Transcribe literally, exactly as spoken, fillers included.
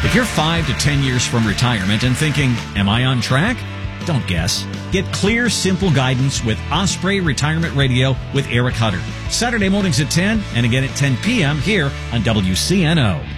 If you're five to ten years from retirement and thinking, am I on track? Don't guess. Get clear, simple guidance with Osprey Retirement Radio with Eric Hutter. Saturday mornings at ten and again at ten p.m. here on W C N O.